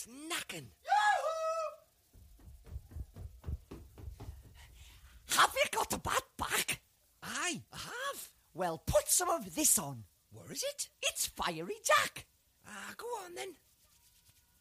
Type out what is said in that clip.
Jack's knacking. Have you got the bat back? Aye, I have. Well, put some of this on. Where is it? It's Fiery Jack. Go on then.